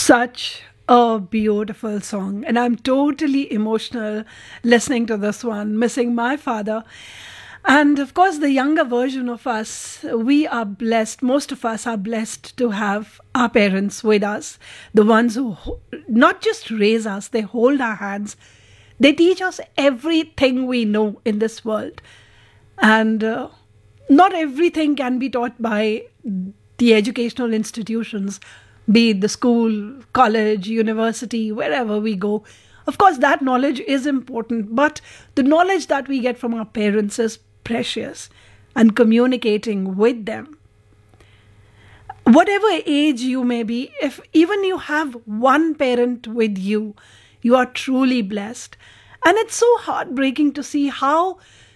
Such a beautiful song, and I'm totally emotional listening to this one, missing my father. And of course, the younger version of us, we are blessed, most of us are blessed to have our parents with us, the ones who not just raise us, they hold our hands, they teach us everything we know in this world. And not everything can be taught by the educational institutions, be it the school, college, university, wherever we go. Of course, that knowledge is important, but the knowledge that we get from our parents is precious, and communicating with them. Whatever age you may be, if even you have one parent with you, you are truly blessed. And it's so heartbreaking to see how